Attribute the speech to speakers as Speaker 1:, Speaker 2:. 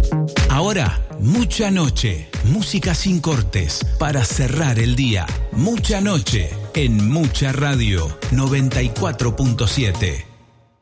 Speaker 1: Ahora, Mucha Noche, música sin cortes, para cerrar el día. Mucha Noche, en Mucha Radio, 94.7.